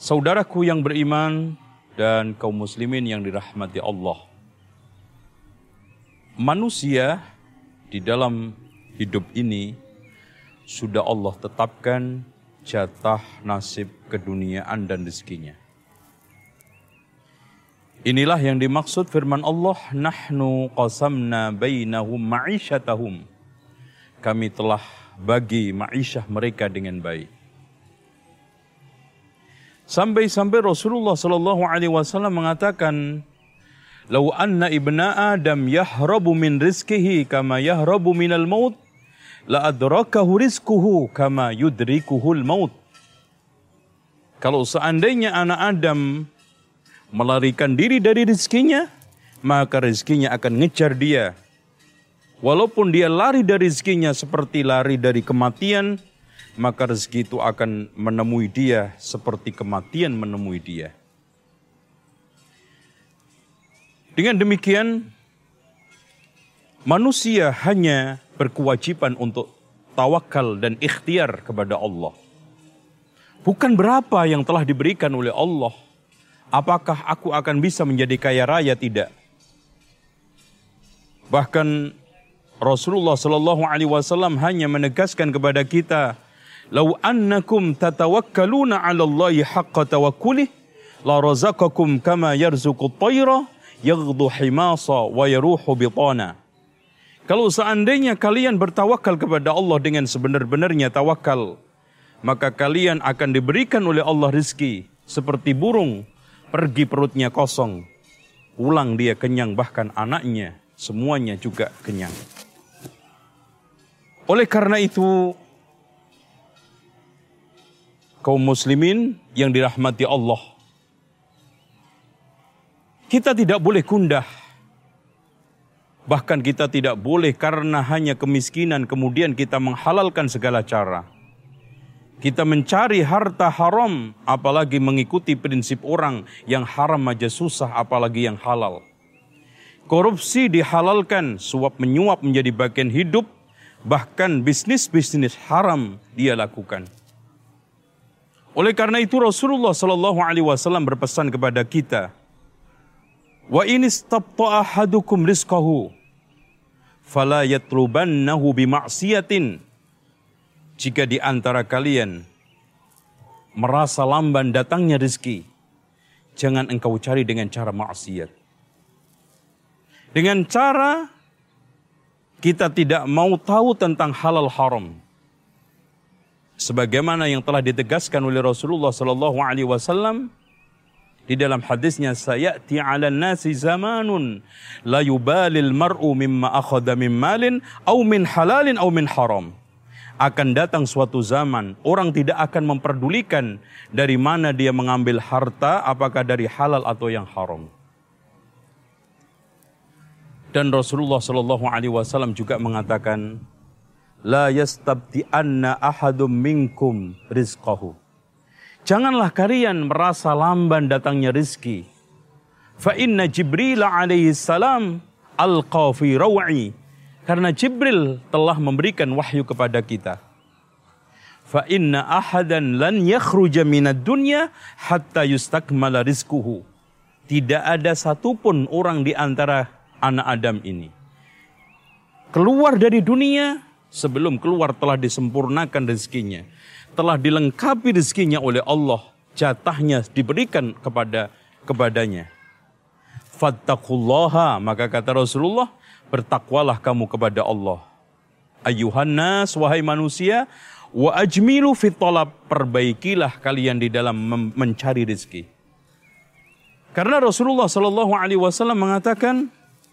Saudaraku yang beriman dan kaum muslimin yang dirahmati Allah. Manusia di dalam hidup ini sudah Allah tetapkan jatah nasib keduniaan dan rezekinya. Inilah yang dimaksud firman Allah, nahnu qasamna bainahum ma'isyatahum. Kami telah bagi ma'isyah mereka dengan baik. Sampai-sampai Rasulullah SAW mengatakan, "Lau anna ibna Adam yahrabu min rizkihi kama yahrabu minal maut, la adrakahu rizkuhu kama yudrikuhul maut." Kalau seandainya anak Adam melarikan diri dari rizkinya, maka rizkinya akan ngejar dia. Walaupun dia lari dari rizkinya seperti lari dari kematian, maka rezeki itu akan menemui dia seperti kematian menemui dia. Dengan demikian, manusia hanya berkewajiban untuk tawakal dan ikhtiar kepada Allah. Bukan berapa yang telah diberikan oleh Allah. Apakah aku akan bisa menjadi kaya raya? Tidak. Bahkan Rasulullah SAW hanya menegaskan kepada kita, "Lau annakum tatawakkaluna 'ala Allahi haqqa tawakkulih, la razaqakum kama yarzuqut tayra yaghdu himasa wa yaruhu bitana." Kalau seandainya kalian bertawakal kepada Allah dengan sebenar-benarnya tawakal, maka kalian akan diberikan oleh Allah rezeki seperti burung pergi perutnya kosong, pulang dia kenyang, bahkan anaknya semuanya juga kenyang. Oleh karena itu, kaum muslimin yang dirahmati Allah, kita tidak boleh kundah. Bahkan kita tidak boleh karena hanya kemiskinan kemudian kita menghalalkan segala cara. Kita mencari harta haram, apalagi mengikuti prinsip orang yang haram aja susah, apalagi yang halal. Korupsi dihalalkan, suap menyuap menjadi bagian hidup, bahkan bisnis-bisnis haram dia lakukan. Oleh karena itu Rasulullah SAW berpesan kepada kita, "Wa in istabta'a ahadukum rizqahu fala yatlubannahu bima'siyatin." Jika di antara kalian merasa lamban datangnya rezeki, jangan engkau cari dengan cara maksiat. Dengan cara kita tidak mau tahu tentang halal haram. Sebagaimana yang telah ditegaskan oleh Rasulullah SAW di dalam hadisnya, "Sayati 'alan nasi zamanun la yubalil mar'u mimma akhadha min malin aw min halalin aw min haram." Akan datang suatu zaman orang tidak akan memperdulikan dari mana dia mengambil harta, apakah dari halal atau yang haram. Dan Rasulullah SAW juga mengatakan, "La yastabti'anna ahadum minkum rizqahu." Janganlah kalian merasa lamban datangnya rizki. Fa inna Jibril alaihi salam alqa fi raw'i. Karena Jibril telah memberikan wahyu kepada kita. Fa inna ahadan lan yakhruja minad dunya hatta yustakmala rizquhu. Tidak ada satupun orang di antara anak Adam ini keluar dari dunia sebelum keluar telah disempurnakan rezekinya, telah dilengkapi rezekinya oleh Allah, jatahnya diberikan kepadanya. Fattaqullaha, maka kata Rasulullah, bertakwalah kamu kepada Allah. Ayyuhan nas, wahai manusia, wa ajmilu fit talab, perbaikilah kalian di dalam mencari rezeki. Karena Rasulullah SAW mengatakan,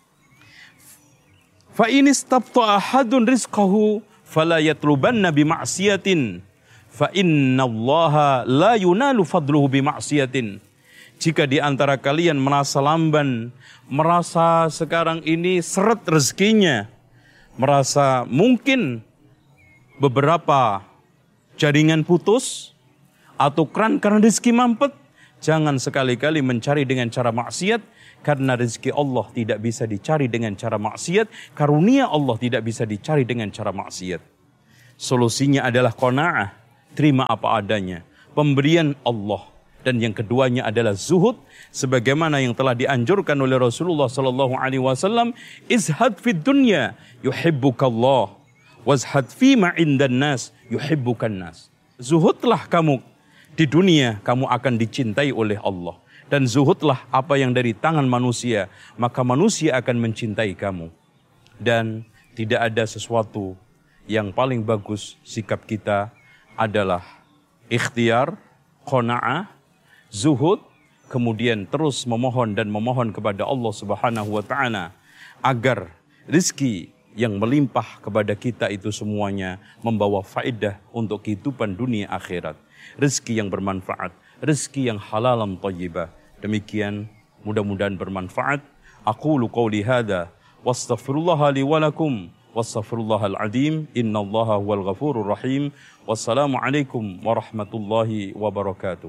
fa in istabta'a ahadun rizqahu fala yatlubanna bima'siyatin fa innallaha la yunalu fadluhu bima'siyatin. Jika di antara kalian merasa lamban, merasa sekarang ini seret rezekinya, merasa mungkin beberapa jaringan putus atau keran karena rezeki mampet, jangan sekali-kali mencari dengan cara maksiat, karena rezeki Allah tidak bisa dicari dengan cara maksiat, karunia Allah tidak bisa dicari dengan cara maksiat. Solusinya adalah qanaah, terima apa adanya, pemberian Allah. Dan yang keduanya adalah zuhud, sebagaimana yang telah dianjurkan oleh Rasulullah sallallahu alaihi wasallam, izhad fid dunya yuhibbukallah wazhad fima indan nas yuhibbukan nas. Zuhudlah kamu di dunia, kamu akan dicintai oleh Allah. Dan zuhudlah apa yang dari tangan manusia, maka manusia akan mencintai kamu. Dan tidak ada sesuatu yang paling bagus sikap kita adalah ikhtiar, qanaah, zuhud, kemudian terus memohon dan memohon kepada Allah Subhanahu wa taala agar rizki yang melimpah kepada kita itu semuanya membawa faedah untuk kehidupan dunia akhirat. Rizki yang bermanfaat, rizki yang halalan thayyibah. Demikian, mudah-mudahan bermanfaat. Aqulu qawli hadza wastaghfirullaha li wa lakum wastaghfirullahal azim innallaha huwal ghafurur rahim. Wassalamualaikum warahmatullahi wabarakatuh.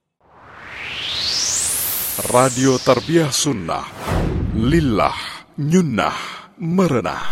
Radio Tarbiyah Sunnah Lillah Nyunnah Merenah.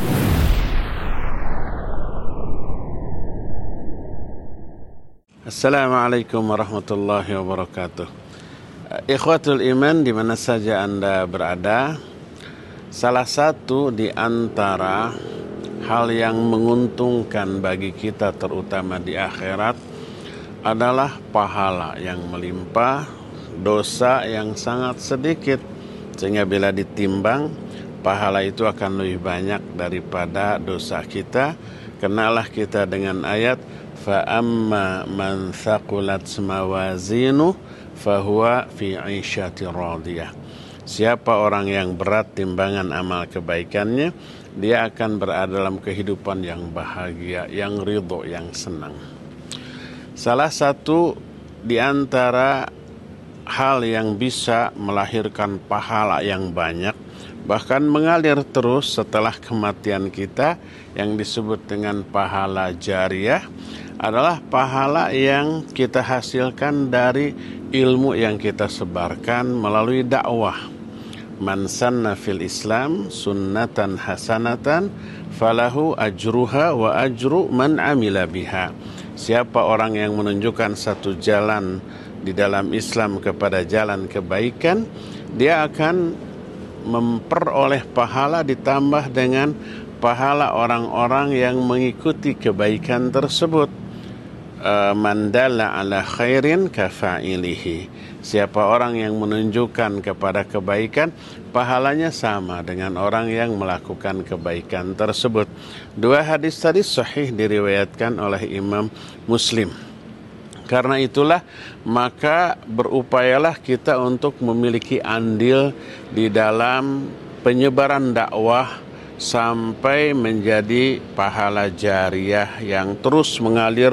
Assalamualaikum warahmatullahi wabarakatuh. Ikhwatul iman di mana saja Anda berada, salah satu di antara hal yang menguntungkan bagi kita terutama di akhirat adalah pahala yang melimpah, dosa yang sangat sedikit, sehingga bila ditimbang pahala itu akan lebih banyak daripada dosa kita. Kenalah kita dengan ayat fa amma man thaqulat mawazinu fahuwa fi 'isyatir radiyah. Siapa orang yang berat timbangan amal kebaikannya, dia akan berada dalam kehidupan yang bahagia, yang ridho, yang senang. Salah satu di antara hal yang bisa melahirkan pahala yang banyak, bahkan mengalir terus setelah kematian kita, yang disebut dengan pahala jariyah, adalah pahala yang kita hasilkan dari ilmu yang kita sebarkan melalui dakwah. Man sanna fil Islam sunnatan hasanatan falahu ajruha wa ajru man amila biha. Siapa orang yang menunjukkan satu jalan di dalam Islam kepada jalan kebaikan, dia akan memperoleh pahala ditambah dengan pahala orang-orang yang mengikuti kebaikan tersebut. Man dalla ala khairin kafa'ilihi. Siapa orang yang menunjukkan kepada kebaikan, pahalanya sama dengan orang yang melakukan kebaikan tersebut. Dua hadis tadi sahih diriwayatkan oleh Imam Muslim. Karena itulah maka berupayalah kita untuk memiliki andil di dalam penyebaran dakwah sampai menjadi pahala jariyah yang terus mengalir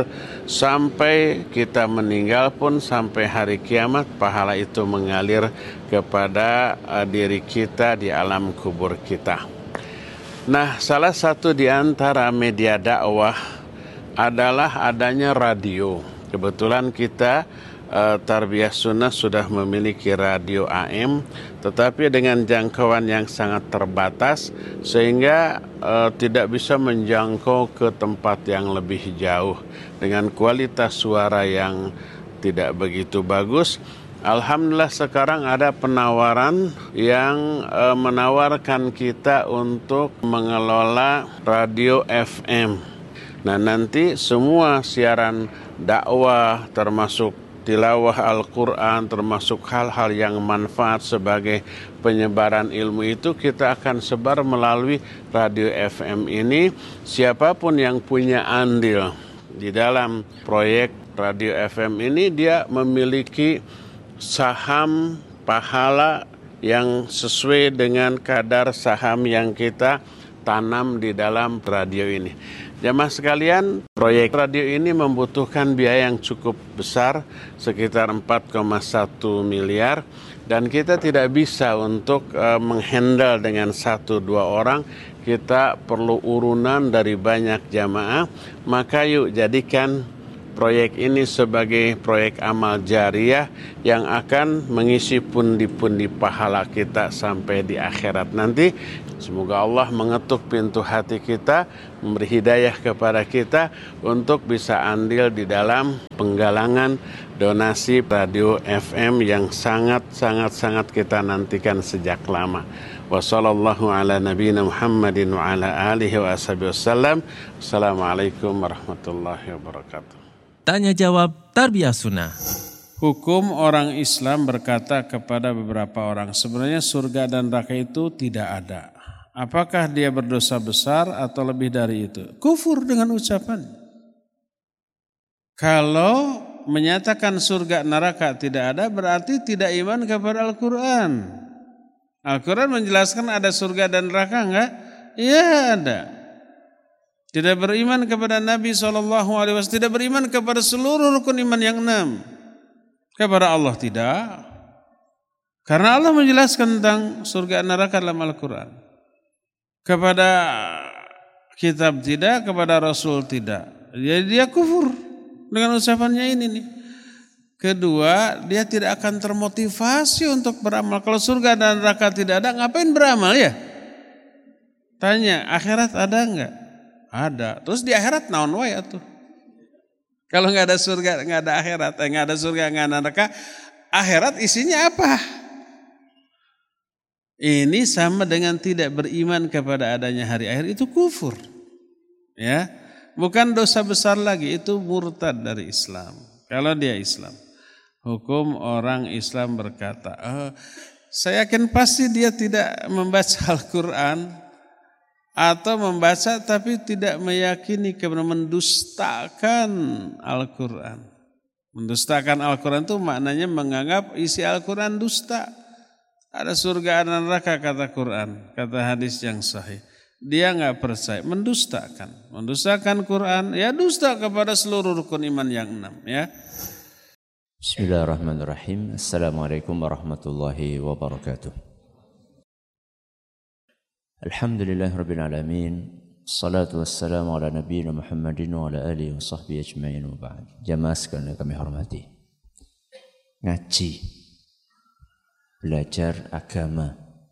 sampai kita meninggal pun, sampai hari kiamat pahala itu mengalir kepada diri kita di alam kubur kita. Nah, salah satu di antara media dakwah adalah adanya radio. Kebetulan kita Tarbiyah Sunnah sudah memiliki radio AM, tetapi dengan jangkauan yang sangat terbatas sehingga tidak bisa menjangkau ke tempat yang lebih jauh dengan kualitas suara yang tidak begitu bagus. Alhamdulillah sekarang ada penawaran yang menawarkan kita untuk mengelola radio FM. Nah, nanti semua siaran dakwah termasuk tilawah Al-Quran, termasuk hal-hal yang manfaat sebagai penyebaran ilmu itu kita akan sebar melalui radio FM ini. Siapapun yang punya andil di dalam proyek radio FM ini, dia memiliki saham pahala yang sesuai dengan kadar saham yang kita tanam di dalam radio ini. Jamaah sekalian, proyek radio ini membutuhkan biaya yang cukup besar, sekitar 4,1 miliar, dan kita tidak bisa untuk menghandle dengan 1-2 orang. Kita perlu urunan dari banyak jamaah. Maka yuk jadikan proyek ini sebagai proyek amal jariyah yang akan mengisi pundi-pundi pahala kita sampai di akhirat nanti. Semoga Allah mengetuk pintu hati kita, memberi hidayah kepada kita untuk bisa andil di dalam penggalangan donasi radio FM yang sangat kita nantikan sejak lama. Wassallallahu ala nabiyina Muhammadin wa ala alihi wa ashabihi wasallam. Assalamualaikum warahmatullahi wabarakatuh. Tanya jawab Tarbiyah Sunnah. Hukum orang Islam berkata kepada beberapa orang, sebenarnya surga dan neraka itu tidak ada. Apakah dia berdosa besar atau lebih dari itu? Kufur dengan ucapan. Kalau menyatakan surga neraka tidak ada, berarti tidak iman kepada Al-Quran. Al-Quran menjelaskan ada surga dan neraka enggak? Iya ada. Tidak beriman kepada Nabi SAW, tidak beriman kepada seluruh rukun iman yang 6. Kepada Allah tidak. Karena Allah menjelaskan tentang surga neraka dalam Al-Quran. Kepada kitab tidak, kepada Rasul tidak. Jadi dia kufur dengan ucapannya ini nih. Kedua, dia tidak akan termotivasi untuk beramal. Kalau surga dan neraka tidak ada, ngapain beramal ya? Tanya, akhirat ada enggak? Ada. Terus di akhirat naon wae atuh? Kalau enggak ada surga, enggak ada akhirat, enggak ada surga, enggak ada neraka, akhirat isinya apa? Ini sama dengan tidak beriman kepada adanya hari akhir, itu kufur. Ya, bukan dosa besar lagi, itu murtad dari Islam. Kalau dia Islam. Hukum orang Islam berkata, saya yakin pasti dia tidak membaca Al-Quran atau membaca tapi tidak meyakini karena mendustakan Al-Quran. Mendustakan Al-Quran itu maknanya menganggap isi Al-Quran dusta. Ada surga, ada neraka kata Quran, kata hadis yang sahih. Dia enggak percaya, mendustakan Quran, ya dusta kepada seluruh rukun iman yang 6 ya. Bismillahirrahmanirrahim. Assalamualaikum warahmatullahi wabarakatuh. Alhamdulillahirabbil alamin. Salatu wassalamu ala nabiyina Muhammadin wa ala alihi wa sahbihi ajma'in wa ba'd. Jamaah sekalian kami hormati. Ngaji, belajar agama,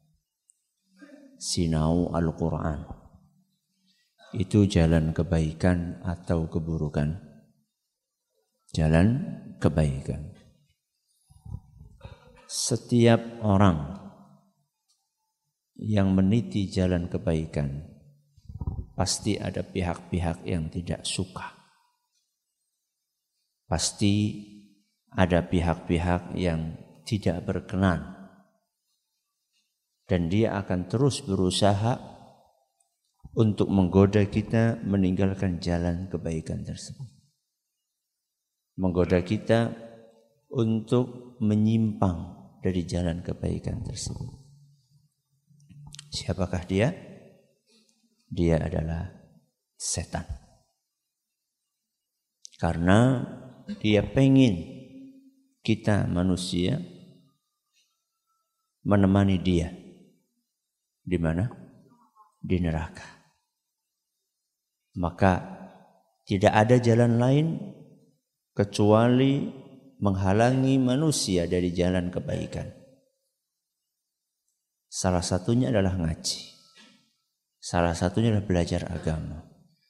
sinau Al-Quran, itu jalan kebaikan atau keburukan? Jalan kebaikan. Setiap orang yang meniti jalan kebaikan, pasti ada pihak-pihak yang tidak suka. Pasti ada pihak-pihak yang tidak berkenan. Dan dia akan terus berusaha untuk menggoda kita meninggalkan jalan kebaikan tersebut. Menggoda kita untuk menyimpang dari jalan kebaikan tersebut. Siapakah dia? Dia adalah setan. Karena dia pengen kita manusia menemani dia. Di mana? Di neraka. Maka tidak ada jalan lain kecuali menghalangi manusia dari jalan kebaikan. Salah satunya adalah ngaji. Salah satunya adalah belajar agama.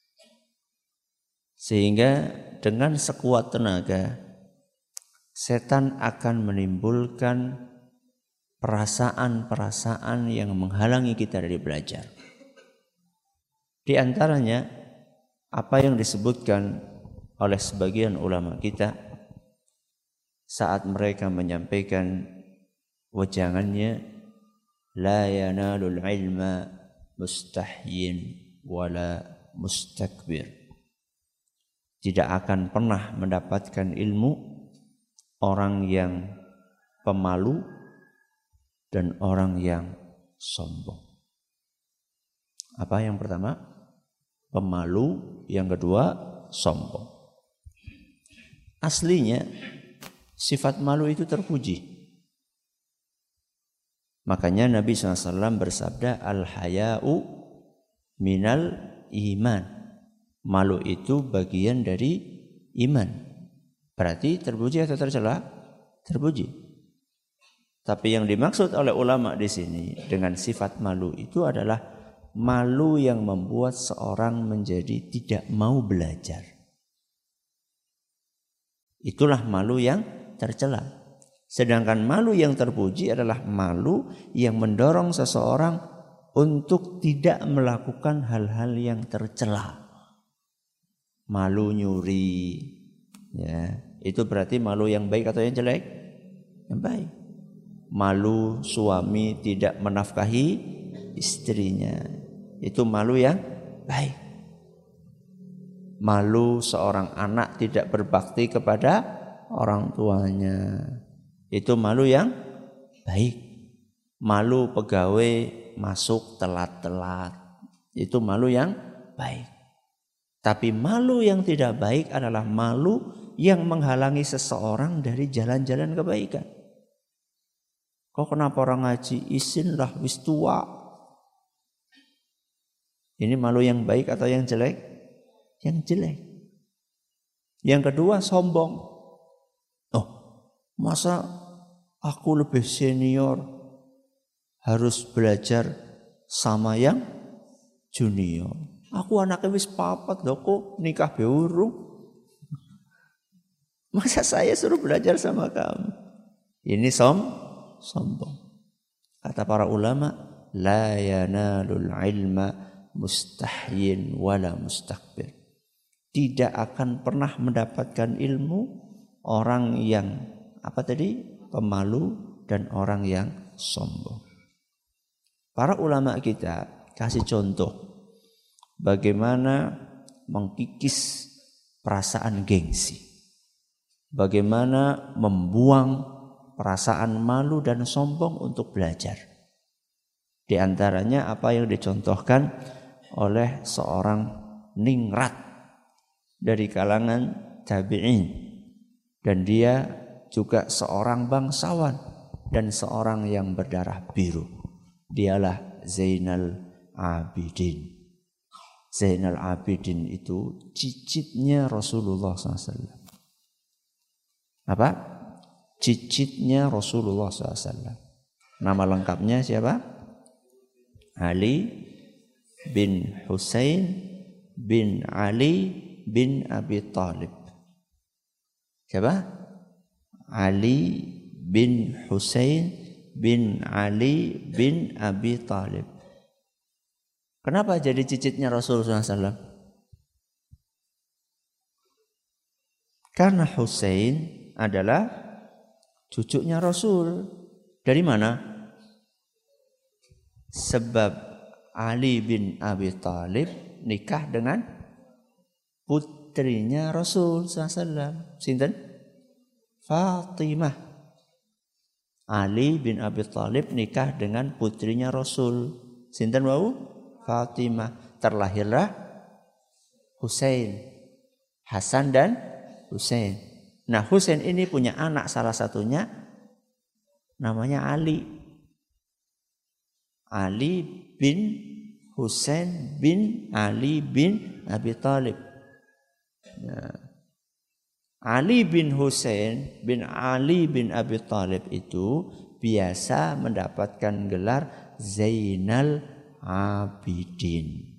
Sehingga dengan sekuat tenaga, setan akan menimbulkan perasaan-perasaan yang menghalangi kita dari belajar. Di antaranya apa yang disebutkan oleh sebagian ulama kita saat mereka menyampaikan wejangannya, la yanalul ilma mustahyin wala mustakbir. Tidak akan pernah mendapatkan ilmu orang yang pemalu dan orang yang sombong. Apa yang pertama? Pemalu. Yang kedua, sombong. Aslinya sifat malu itu terpuji. Makanya Nabi SAW bersabda, al-haya'u minal iman. Malu itu bagian dari iman. Berarti terpuji atau tercela? Terpuji. Tapi yang dimaksud oleh ulama di sini dengan sifat malu itu adalah malu yang membuat seorang menjadi tidak mau belajar. Itulah malu yang tercela. Sedangkan malu yang terpuji adalah malu yang mendorong seseorang untuk tidak melakukan hal-hal yang tercela. Malu nyuri, ya, itu berarti malu yang baik atau yang jelek? Yang baik. Malu suami tidak menafkahi istrinya, itu malu yang baik. Malu seorang anak tidak berbakti kepada orang tuanya, itu malu yang baik. Malu pegawai masuk telat-telat, itu malu yang baik. Tapi malu yang tidak baik adalah malu yang menghalangi seseorang dari jalan-jalan kebaikan. Kok kenapa orang ngaji? Isin lah, wis tua. Ini malu yang baik atau yang jelek? Yang jelek. Yang kedua, sombong. Oh, masa aku lebih senior harus belajar sama yang junior? Aku anaknya wis papat loh, kok nikah beurung. Masa saya suruh belajar sama kamu? Ini sombong. Kata para ulama, la yanalul ilma mustahyin wala mustakbir. Tidak akan pernah mendapatkan ilmu orang yang pemalu dan orang yang sombong. Para ulama kita kasih contoh bagaimana mengkikis perasaan gengsi. Bagaimana membuang perasaan malu dan sombong untuk belajar. Di antaranya apa yang dicontohkan oleh seorang ningrat dari kalangan tabi'in. Dan dia juga seorang bangsawan dan seorang yang berdarah biru. Dialah Zainal Abidin. Zainal Abidin itu cicitnya Rasulullah SAW. Apa? Cicitnya Rasulullah SAW. Nama lengkapnya siapa? Ali bin Husain bin Ali bin Abi Thalib. Siapa? Ali bin Husain bin Ali bin Abi Thalib. Kenapa jadi cicitnya Rasulullah SAW? Karena Husain adalah cucunya Rasul. Dari mana? Sebab Ali bin Abi Thalib nikah dengan putrinya Rasul SAW. Sinten? Fatimah. Ali bin Abi Thalib nikah dengan putrinya Rasul. Sinten wau? Fatimah. Terlahirlah Husain. Hasan dan Husain. Nah, Husain ini punya anak, salah satunya namanya Ali. Ali bin Husain bin Ali bin Abi Thalib. Nah, Ali bin Husain bin Ali bin Abi Thalib itu biasa mendapatkan gelar Zainal Abidin.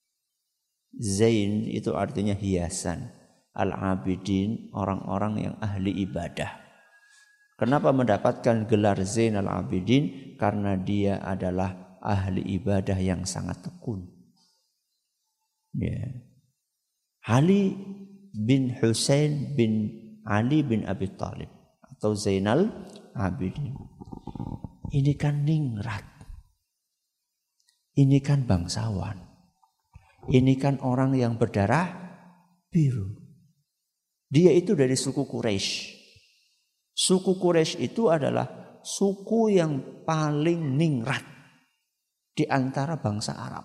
Zain itu artinya hiasan. Al-Abidin orang-orang yang ahli ibadah. Kenapa mendapatkan gelar Zainal Abidin? Karena dia adalah ahli ibadah yang sangat tekun. Ya. Ali bin Husain bin Ali bin Abi Thalib atau Zainal Abidin. Ini kan ningrat. Ini kan bangsawan. Ini kan orang yang berdarah biru. Dia itu dari suku Quraisy. Suku Quraisy itu adalah suku yang paling ningrat di antara bangsa Arab.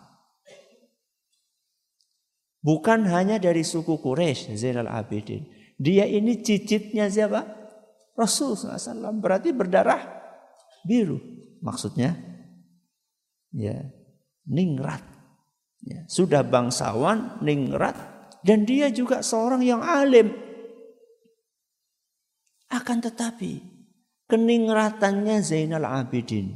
Bukan hanya dari suku Quraisy, Zainal Abidin. Dia ini cicitnya siapa? Rasulullah SAW. Berarti berdarah biru. Maksudnya, ya, ningrat. Ya, sudah bangsawan, ningrat. Dan dia juga seorang yang alim. Akan tetapi, Keningratannya Zainal Abidin,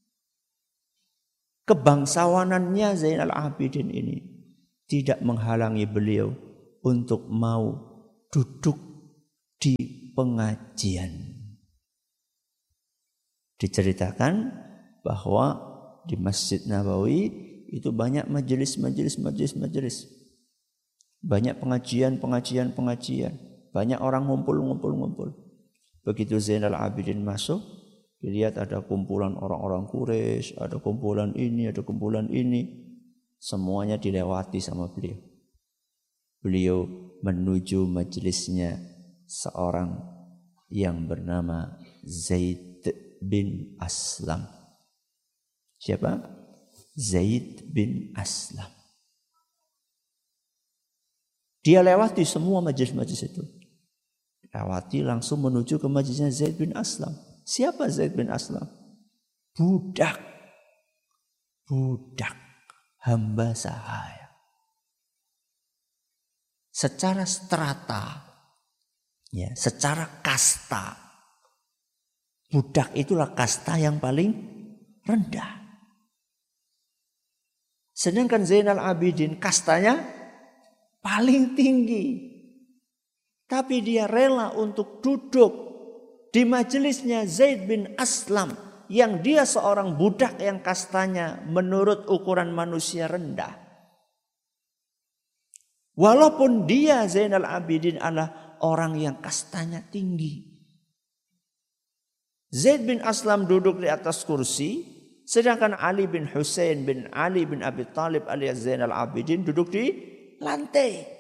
kebangsawanannya Zainal Abidin ini tidak menghalangi beliau untuk mau duduk di pengajian. Diceritakan bahwa di Masjid Nabawi itu banyak majelis. Banyak pengajian. Banyak orang ngumpul. Begitu Zainal Abidin masuk, dilihat ada kumpulan orang-orang Quraisy, ada kumpulan ini. Semuanya dilewati sama beliau. Beliau menuju majelisnya seorang yang bernama Zaid bin Aslam. Siapa? Zaid bin Aslam. Dia lewati semua majelis-majelis itu. Lewati langsung menuju ke majelisnya Zaid bin Aslam. Siapa Zaid bin Aslam? Budak hamba sahaya. Secara strata, ya, secara kasta, budak itulah kasta yang paling rendah. Sedangkan Zainal Abidin kastanya paling tinggi. Tapi dia rela untuk duduk di majelisnya Zaid bin Aslam yang dia seorang budak yang kastanya menurut ukuran manusia rendah. Walaupun dia Zainal Abidin adalah orang yang kastanya tinggi. Zaid bin Aslam duduk di atas kursi, sedangkan Ali bin Husain bin Ali bin Abi Thalib alias Zainal Abidin duduk di lantai.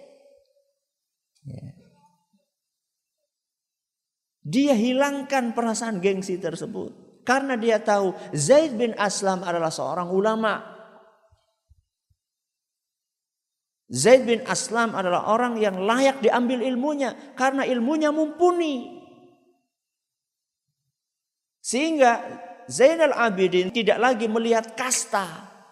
Dia hilangkan perasaan gengsi tersebut. Karena dia tahu Zaid bin Aslam adalah seorang ulama. Zaid bin Aslam adalah orang yang layak diambil ilmunya. Karena ilmunya mumpuni. Sehingga Zainal Abidin tidak lagi melihat kasta.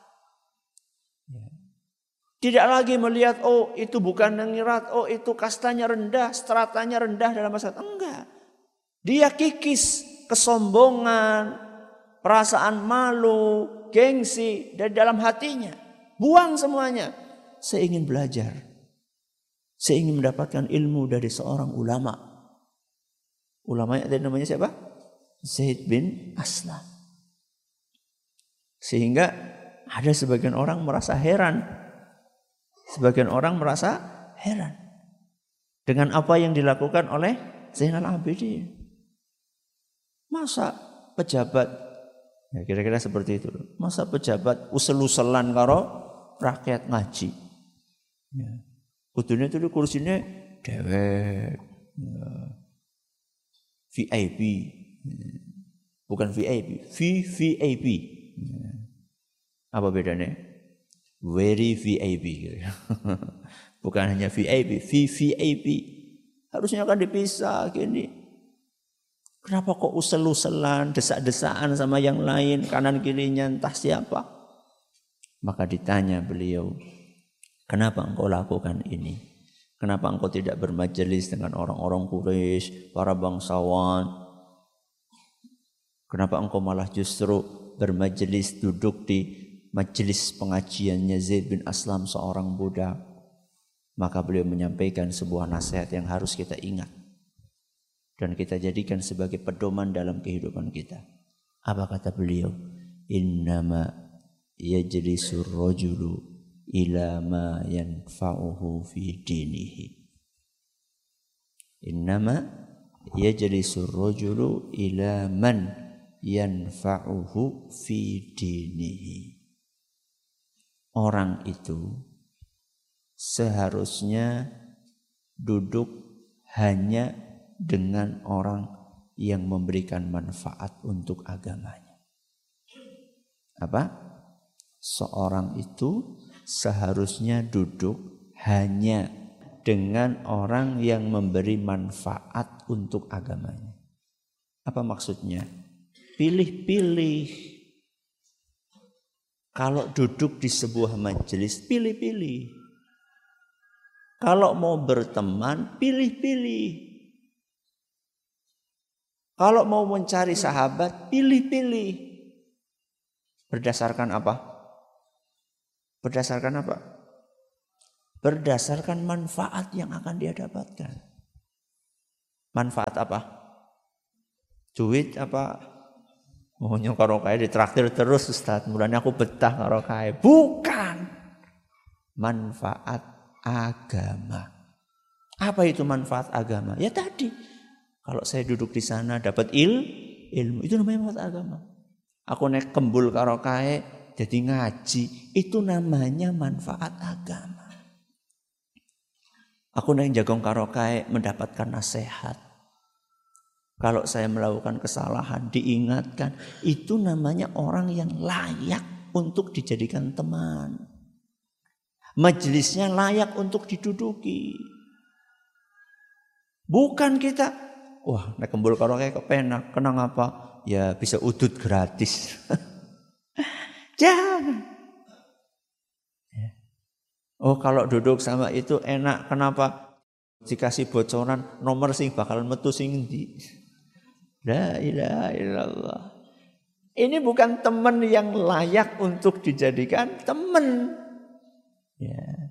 Tidak lagi melihat, oh itu bukan nenggirat, oh itu kastanya rendah, stratanya rendah dalam masyarakat. Enggak. Dia kikis kesombongan, perasaan malu, gengsi dari dalam hatinya. Buang semuanya. Saya ingin belajar. Saya ingin mendapatkan ilmu dari seorang ulama. Ulamanya tadi namanya siapa? Zaid bin Aslam. Sehingga ada sebagian orang merasa heran. Sebagian orang merasa heran dengan apa yang dilakukan oleh Zainal Abidin. Masa pejabat, ya kira-kira seperti itu. Masa pejabat usel-uselan karo rakyat ngaji. Ya. Kudunya itu kursinya dewek, ya. VIP, ya. Bukan VIP, VVIP. Ya. Apa bedanya? Very VIP. Bukan hanya VIP, VVIP. Harusnya kan dipisah gini. Kenapa kok usel-uselan, desak-desaan sama yang lain, kanan kirinya entah siapa? Maka ditanya beliau, kenapa engkau lakukan ini? Kenapa engkau tidak bermajelis dengan orang-orang Quraisy, para bangsawan? Kenapa engkau malah justru bermajelis duduk di majelis pengajiannya Zaid bin Aslam seorang budak? Maka beliau menyampaikan sebuah nasihat yang harus kita ingat. Dan kita jadikan sebagai pedoman dalam kehidupan kita. Apa kata beliau? Innama yajlisur rajulu ila ma yanfa'uhu fi dinihi. Innama yajlisur rajulu ila man yanfa'uhu fi dinihi. Orang itu seharusnya duduk hanya dengan orang yang memberikan manfaat untuk agamanya. Apa? Seorang itu seharusnya duduk hanya dengan orang yang memberi manfaat untuk agamanya. Apa maksudnya? Pilih-pilih. Kalau duduk di sebuah majelis, pilih-pilih. Kalau mau berteman, pilih-pilih. Kalau mau mencari sahabat, pilih-pilih. Berdasarkan apa? Berdasarkan apa? Berdasarkan manfaat yang akan dia dapatkan. Manfaat apa? Duit apa? Maunya karo kae ditraktir terus Ustaz. Mulanya aku betah karo kae. Bukan. Manfaat agama. Apa itu manfaat agama? Ya tadi. Kalau saya duduk di sana dapat ilmu, itu namanya manfaat agama. Aku naik kembul karo kae jadi ngaji, itu namanya manfaat agama. Aku naik jagong karo kae mendapatkan nasihat. Kalau saya melakukan kesalahan diingatkan, itu namanya orang yang layak untuk dijadikan teman. Majelisnya layak untuk diduduki. Bukan kita, wah naik kembul karo kae kepenak, kenang apa? Ya bisa udut gratis. Jangan. Oh kalau duduk sama itu enak, kenapa? Dikasih bocoran nomor sing bakal metu sing endi. La ilaha illallah. Ini bukan teman yang layak untuk dijadikan teman. Ya.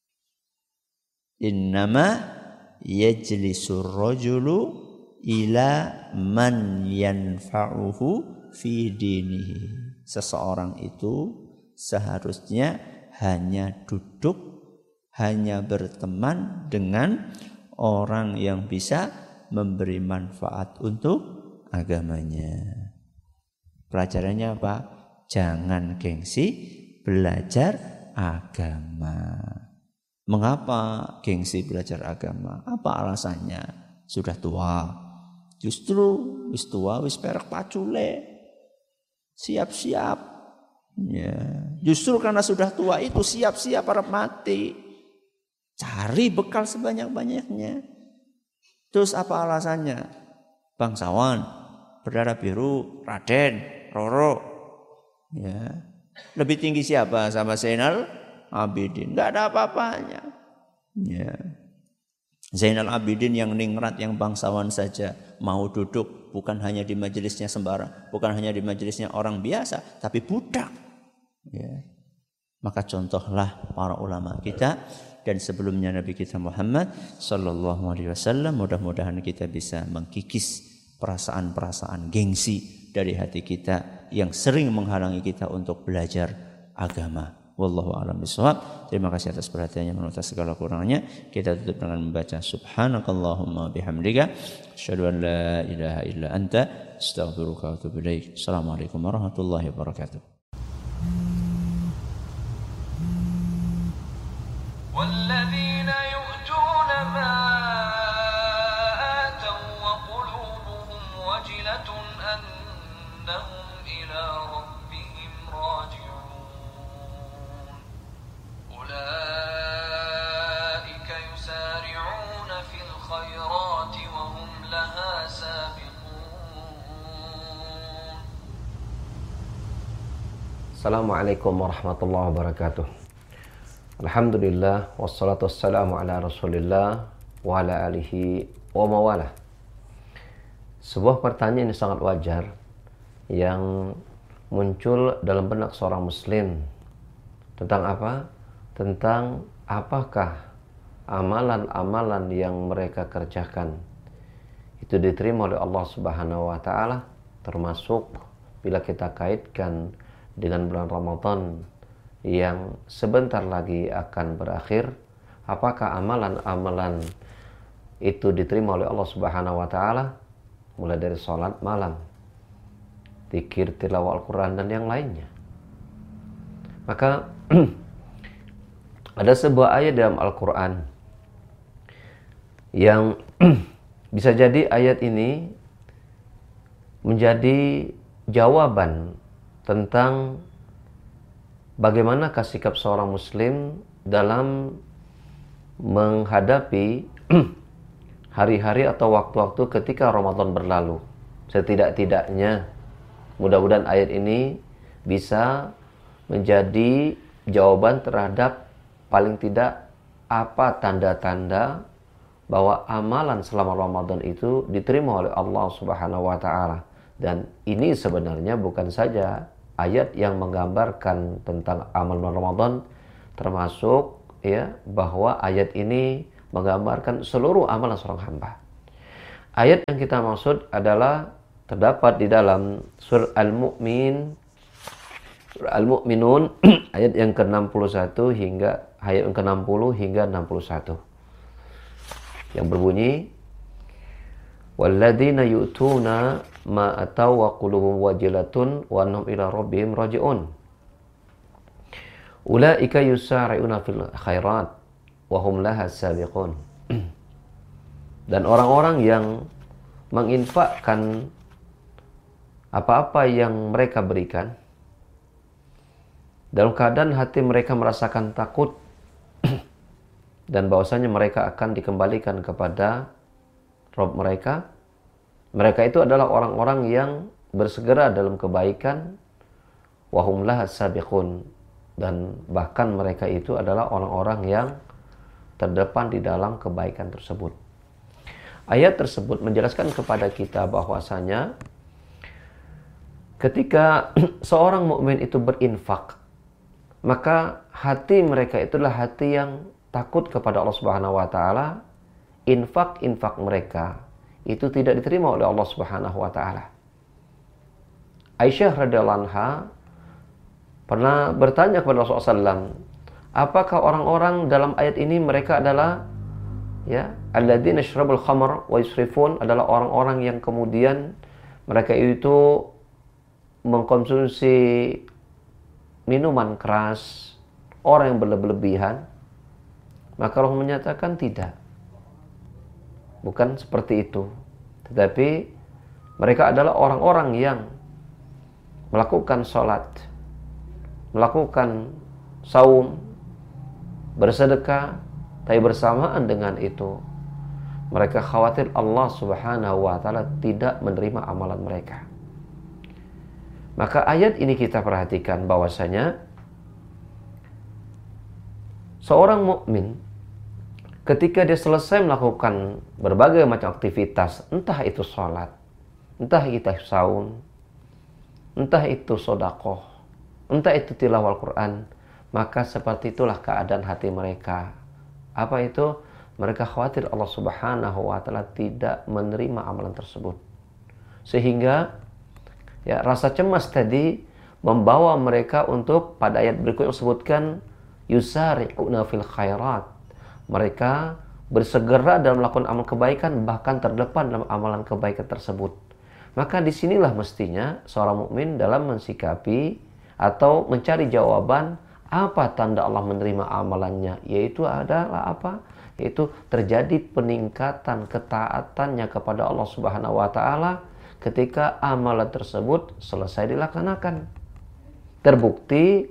Innama yajlisur rajulu ila man yanfa'uhu fi dinihi. Seseorang itu seharusnya hanya duduk, hanya berteman dengan orang yang bisa memberi manfaat untuk agamanya. Pelajarannya apa? Jangan gengsi belajar agama. Mengapa gengsi belajar agama? Apa alasannya? Sudah tua. Justru wis tua wis perek pacule. Siap-siap. Ya, justru karena sudah tua itu siap-siap arep mati. Cari bekal sebanyak-banyaknya. Terus apa alasannya? Bangsawan, berdarah biru, Raden, Roro. Ya. Lebih tinggi siapa sama Zainal Abidin? Enggak ada apa-apanya. Ya. Zainal Abidin yang ningrat, yang bangsawan saja mau duduk bukan hanya di majelisnya sembarang, bukan hanya di majelisnya orang biasa, tapi budak. Ya. Maka contohlah para ulama kita dan sebelumnya Nabi kita Muhammad sallallahu alaihi wasallam. Mudah-mudahan kita bisa mengkikis perasaan-perasaan gengsi dari hati kita yang sering menghalangi kita untuk belajar agama. Wallahu a'lam bishawab. Terima kasih atas perhatiannya, menurut segala kurangnya. Kita tutup dengan membaca subhanakallahumma bihamdika asyhadu an la ilaha illa anta astaghfiruka wa atubu ilaik. Assalamualaikum warahmatullahi wabarakatuh. والذين يؤتون ما آتوا وقلوبهم وجلة أنهم إلى ربهم راجعون أولئك يسارعون في الخيرات وهم لها سابقون. Assalamualaikum warahmatullahi wabarakatuh. Alhamdulillah wassalatu wassalamu ala Rasulillah wa ala alihi wa mawalah. Sebuah pertanyaan yang sangat wajar yang muncul dalam benak seorang muslim tentang apa? Tentang apakah amalan-amalan yang mereka kerjakan itu diterima oleh Allah Subhanahu wa taala, termasuk bila kita kaitkan dengan bulan Ramadan yang sebentar lagi akan berakhir, apakah amalan-amalan itu diterima oleh Allah Subhanahu wa taala, mulai dari salat malam, zikir, tilawah Al-Qur'an dan yang lainnya. Maka ada sebuah ayat dalam Al-Qur'an yang bisa jadi ayat ini menjadi jawaban tentang bagaimanakah sikap seorang muslim dalam menghadapi hari-hari atau waktu-waktu ketika Ramadan berlalu. Setidak-tidaknya mudah-mudahan ayat ini bisa menjadi jawaban terhadap paling tidak apa tanda-tanda bahwa amalan selama Ramadan itu diterima oleh Allah Subhanahu wa taala. Dan ini sebenarnya bukan saja ayat yang menggambarkan tentang amalan Ramadan, termasuk ya bahwa ayat ini menggambarkan seluruh amalan seorang hamba. Ayat yang kita maksud adalah terdapat di dalam surah Al-Mu'minun ayat yang ke-61 hingga ayat yang ke-60 hingga 61. Yang berbunyi walladzina yu'tuna ma ataw wa qulubuhum wajilatun wa annahum ila rabbihim raji'un. Ulaika yusari'una fil khairat wa hum laha sabiqun. Dan orang-orang yang menginfakkan apa-apa yang mereka berikan dalam keadaan hati mereka merasakan takut dan bahwasanya mereka akan dikembalikan kepada Rabb mereka. Mereka itu adalah orang-orang yang bersegera dalam kebaikan, wahum laha sabiqun, dan bahkan mereka itu adalah orang-orang yang terdepan di dalam kebaikan tersebut. Ayat tersebut menjelaskan kepada kita bahwasanya ketika seorang mukmin itu berinfak, maka hati mereka itulah hati yang takut kepada Allah Subhanahu wa taala. Infak mereka itu tidak diterima oleh Allah Subhanahu wa taala. Aisyah radhiyallahu anha pernah bertanya kepada Rasulullah SAW, apakah orang-orang dalam ayat ini mereka adalah ya alladzina yashrabul khamr wa yusrifun, adalah orang-orang yang kemudian mereka itu mengkonsumsi minuman keras, orang yang berlebihan? Maka Allah menyatakan tidak. Bukan seperti itu. Tetapi mereka adalah orang-orang yang melakukan sholat, melakukan saum, bersedekah, tapi bersamaan dengan itu mereka khawatir Allah Subhanahu wa taala tidak menerima amalan mereka. Maka ayat ini kita perhatikan bahwasanya seorang mukmin ketika dia selesai melakukan berbagai macam aktivitas, entah itu sholat, entah itu saum, entah itu sedekah, entah itu tilawah Al-Quran, maka seperti itulah keadaan hati mereka. Apa itu? Mereka khawatir Allah Subhanahu wa taala tidak menerima amalan tersebut. Sehingga ya rasa cemas tadi membawa mereka untuk pada ayat berikutnya disebutkan yusari'una fil khairat. Mereka bersegera dalam melakukan amal kebaikan, bahkan terdepan dalam amalan kebaikan tersebut. Maka disinilah mestinya seorang mukmin dalam mensikapi atau mencari jawaban apa tanda Allah menerima amalannya, yaitu adalah apa? Yaitu terjadi peningkatan ketaatannya kepada Allah Subhanahu wa taala ketika amalan tersebut selesai dilaksanakan. Terbukti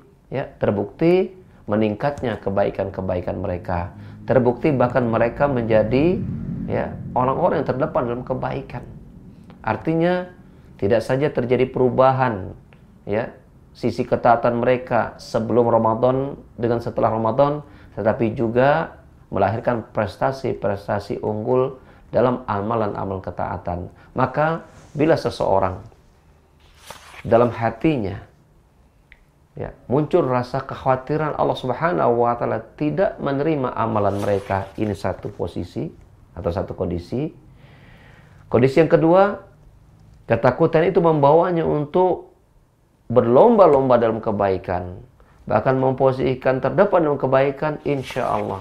meningkatnya kebaikan-kebaikan mereka. Terbukti bahkan mereka menjadi ya orang-orang yang terdepan dalam kebaikan. Artinya tidak saja terjadi perubahan ya sisi ketaatan mereka sebelum Ramadan dengan setelah Ramadan, tetapi juga melahirkan prestasi-prestasi unggul dalam amalan-amalan ketaatan. Maka bila seseorang dalam hatinya ya, muncul rasa kekhawatiran Allah Subhanahu wa taala tidak menerima amalan mereka, ini satu posisi atau satu kondisi. Kondisi yang kedua, ketakutan itu membawanya untuk berlomba-lomba dalam kebaikan, bahkan memposisikan terdepan dalam kebaikan, insya Allah.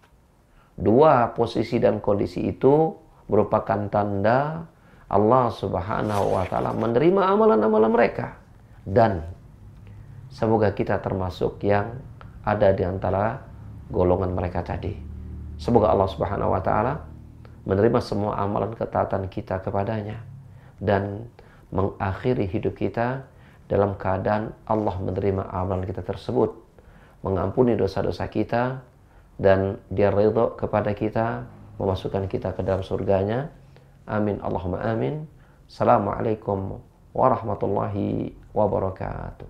Dua posisi dan kondisi itu merupakan tanda Allah Subhanahu wa taala menerima amalan-amalan mereka. Dan semoga kita termasuk yang ada di antara golongan mereka tadi. Semoga Allah Subhanahu wa taala menerima semua amalan ketaatan kita kepadanya dan mengakhiri hidup kita dalam keadaan Allah menerima amalan kita tersebut, mengampuni dosa-dosa kita, dan Dia ridha kepada kita, memasukkan kita ke dalam surganya. Amin Allahumma amin. Assalamualaikum warahmatullahi wabarakatuh.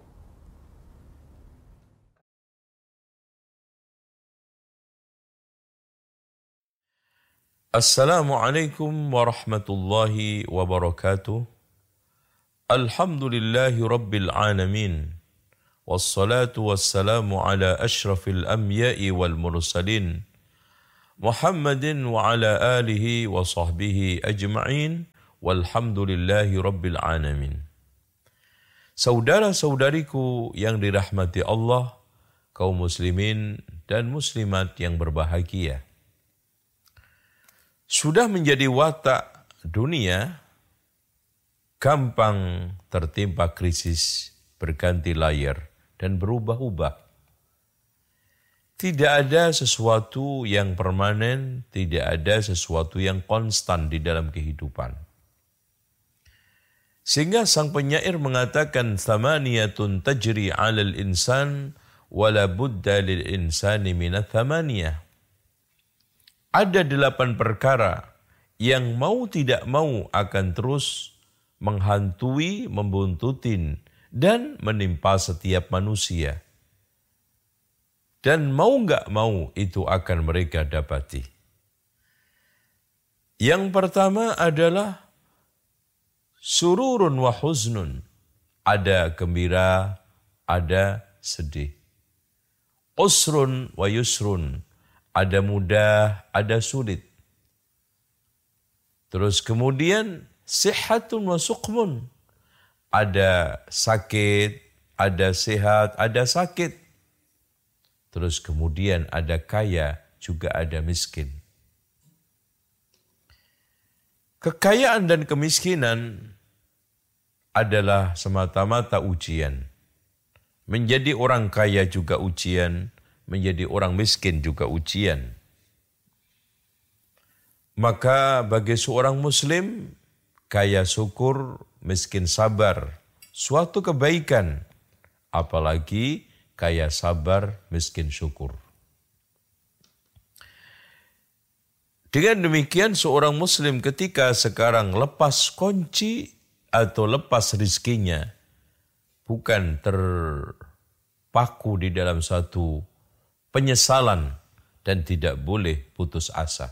Assalamualaikum warahmatullahi wabarakatuh. Alhamdulillahi rabbil alamin. Wassalatu wassalamu ala ashrafil anbiya'i wal mursalin. Muhammadin wa ala alihi wa sahbihi ajma'in. Walhamdulillahi rabbil alamin. Saudara-saudariku yang dirahmati Allah, kaum muslimin dan muslimat yang berbahagia. Sudah menjadi watak dunia, gampang tertimpa krisis, berganti layar, dan berubah-ubah. Tidak ada sesuatu yang permanen, tidak ada sesuatu yang konstan di dalam kehidupan. Sehingga sang penyair mengatakan, thamaniyatun tajri 'alal insan wala budda lil insani minat thamaniyah. Ada 8 perkara yang mau tidak mau akan terus menghantui, membuntutin, dan menimpa setiap manusia. Dan mau nggak mau itu akan mereka dapati. Yang pertama adalah sururun wa huznun. Ada gembira, ada sedih. Usrun wa yusrun. Ada mudah, ada sulit. Terus kemudian sihatun wa suqmun. Ada sakit, ada sehat, ada sakit. Terus kemudian ada kaya, juga ada miskin. Kekayaan dan kemiskinan adalah semata-mata ujian. Menjadi orang kaya juga ujian, menjadi orang miskin juga ujian. Maka bagi seorang muslim, kaya syukur, miskin sabar, suatu kebaikan. Apalagi kaya sabar, miskin syukur. Dengan demikian seorang muslim ketika sekarang lepas kunci atau lepas rizkinya, bukan terpaku di dalam satu penyesalan dan tidak boleh putus asa.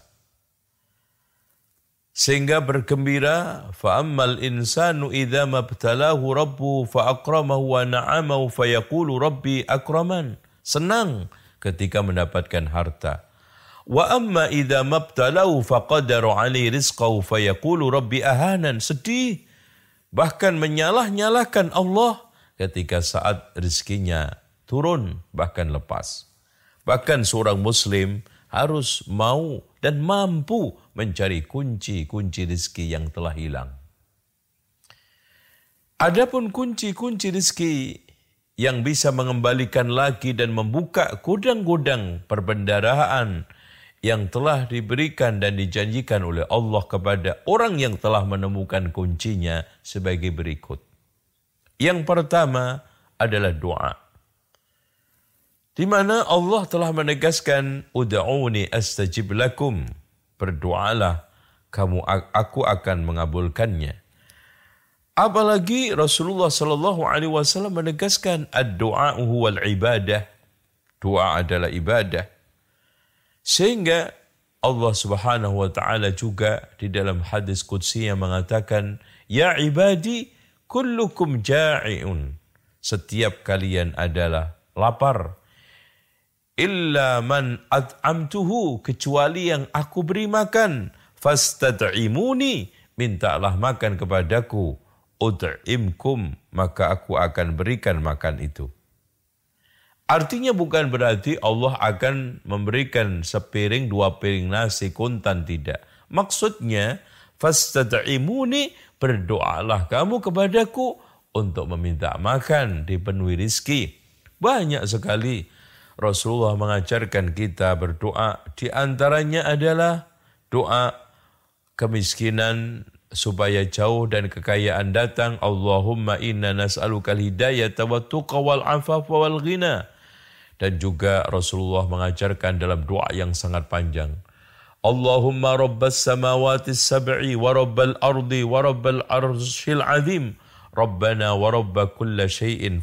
Sehingga bergembira, fa'ammal insanu idza mabtalahu rabbuhu fa'akramahu wa na'amahu fayaqulu rabbi akraman. Senang ketika mendapatkan harta. Wa amma idza mabtalahu faqadara 'alaihi rizqahu fayaqulu rabbi ahanan. Sedih, bahkan menyalah-nyalahkan Allah ketika saat rezekinya turun bahkan lepas. Bahkan seorang muslim harus mau dan mampu mencari kunci-kunci rezeki yang telah hilang. Adapun kunci-kunci rezeki yang bisa mengembalikan lagi dan membuka gudang-gudang perbendaharaan yang telah diberikan dan dijanjikan oleh Allah kepada orang yang telah menemukan kuncinya sebagai berikut. Yang pertama adalah doa. Di mana Allah telah menegaskan, ud'uni astajib lakum. Berdoalah, aku akan mengabulkannya. Apalagi Rasulullah SAW menegaskan, ad-du'a huwal ibadah. Doa adalah ibadah. Sehingga Allah Subhanahu wa taala juga di dalam hadis qudsi yang mengatakan, ya ibadi kullukum ja'iun. Setiap kalian adalah lapar. Illa man at'amtuhu, kecuali yang aku beri makan. Fastad'imuni, mintalah makan kepadaku. Ud'imkum, maka aku akan berikan makan itu. Artinya bukan berarti Allah akan memberikan sepiring, 2 piring nasi kuntan, tidak. Maksudnya, fastad'imuni, berdoalah kamu kepadaku untuk meminta makan, dipenuhi rizki. Banyak sekali Rasulullah mengajarkan kita berdoa. Di antaranya adalah doa kemiskinan supaya jauh dan kekayaan datang. Allahumma inna nas'alukal hidayata wa tuqa wal afafa wal ghina. Dan juga Rasulullah mengajarkan dalam doa yang sangat panjang. Allahumma rabbas samawati sab'i wa rabbal ardi wa rabbal arshil azim. Rabbana wa rabba kulli syai'in